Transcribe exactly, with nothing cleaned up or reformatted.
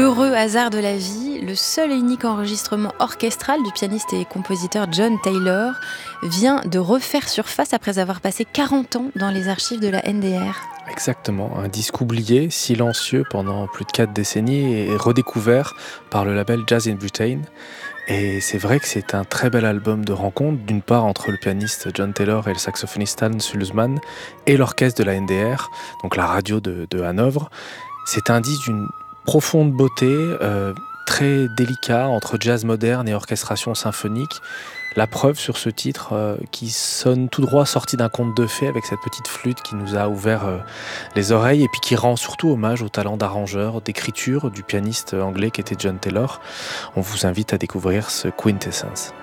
Heureux hasard de la vie, le seul et unique enregistrement orchestral du pianiste et compositeur John Taylor vient de refaire surface après avoir passé quarante ans dans les archives de la N D R. Exactement, un disque oublié, silencieux pendant plus de quatre décennies et redécouvert par le label Jazz in Britain. Et c'est vrai que c'est un très bel album de rencontre, d'une part entre le pianiste John Taylor et le saxophoniste Hans Sulzmann et l'orchestre de la N D R, donc la radio de, de Hanovre. C'est un disque d'une profonde beauté, euh, très délicat entre jazz moderne et orchestration symphonique. La preuve sur ce titre euh, qui sonne tout droit sorti d'un conte de fées avec cette petite flûte qui nous a ouvert euh, les oreilles et puis qui rend surtout hommage au talent d'arrangeur, d'écriture du pianiste anglais qui était John Taylor. On vous invite à découvrir ce Quintessence.